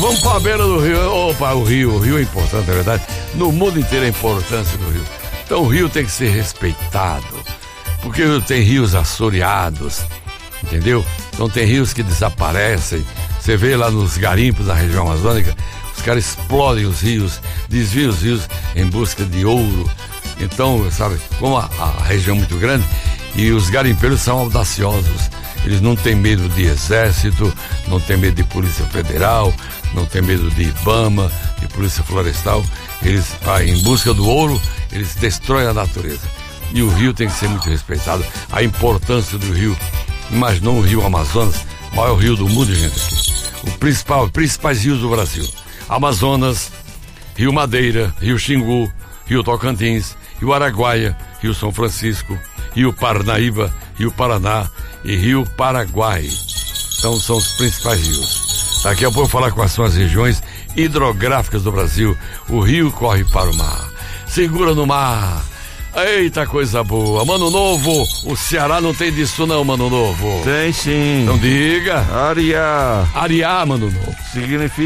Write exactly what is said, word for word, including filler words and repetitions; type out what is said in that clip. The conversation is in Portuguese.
vamos pra beira do rio. Opa, o rio, o rio é importante, é verdade. No mundo inteiro a importância do rio. Então o rio tem que ser respeitado, porque tem rios assoreados, entendeu? Então tem rios que desaparecem. Você vê lá nos garimpos da região amazônica, os caras explodem os rios, desviam os rios em busca de ouro. Então, sabe, como a, a região é muito grande e os garimpeiros são audaciosos, eles não têm medo de exército, não têm medo de polícia federal, não têm medo de IBAMA, de polícia florestal. Eles, ah, em busca do ouro, eles destroem a natureza. E o rio tem que ser muito respeitado. A importância do rio, imaginou o rio Amazonas, o maior rio do mundo, gente, aqui. O principal, principais rios do Brasil: Amazonas, Rio Madeira, Rio Xingu, Rio Tocantins, Rio Araguaia, Rio São Francisco, Rio Parnaíba, Rio Paraná e Rio Paraguai. Então são os principais rios. Daqui a pouco eu vou falar quais são as regiões hidrográficas do Brasil. O rio corre para o mar, segura no mar. Eita, coisa boa. Mano Novo, o Ceará não tem disso não, Mano Novo. Tem sim. Então diga. Ariá. Ariá, Mano Novo. Significa